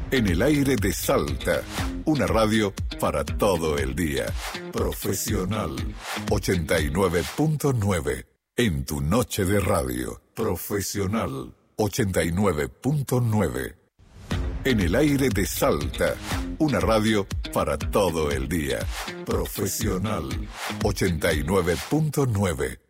En el aire de Salta, una radio para todo el día. Profesional 89.9. En tu noche de radio. Profesional 89.9. En el aire de Salta, una radio para todo el día. Profesional 89.9.